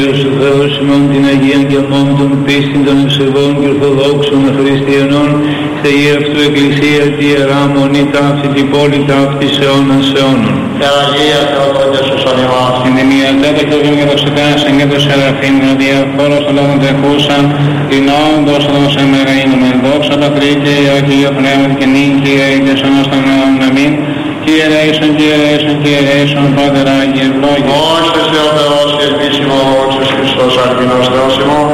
Του Θεού ημών την Αγίαν και αμών των πίστην των ευσεβών και ορθοδόξων χριστιανών, θεή αυτού Εκκλησία, τη Ιερά Μονή ταύτη, την πόλη ταύτη αιώνας αιώνων. Και Αγία Θεοτόκια σου σωνημάς. Στην ημιατά το Χριστόν και το Σετάσεν και το Σεραφείμ, ο διαφόρος των λόγων τεχούσαν, την όντως των εμεραίνουμε, δόξα Πατρί και Υιό και Υιό Πνεύματι και νύχη και σωνός των αιώνων αμήν. Κύριε ελέησον, Κύριε ελέησον, Κύριε ελέησον, Πάτερ Άγιε ευλόγη. Μόχθες Θεό Θεός και επίσημο, Χριστός Αρχινός Θεός ημών.